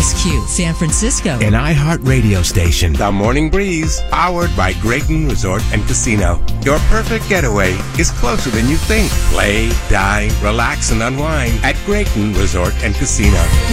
KXXQ San Francisco. An iHeart radio station. The Morning Breeze, powered by Grayton Resort and Casino. Your perfect getaway is closer than you think. Play, dine, relax, and unwind at Grayton Resort and Casino.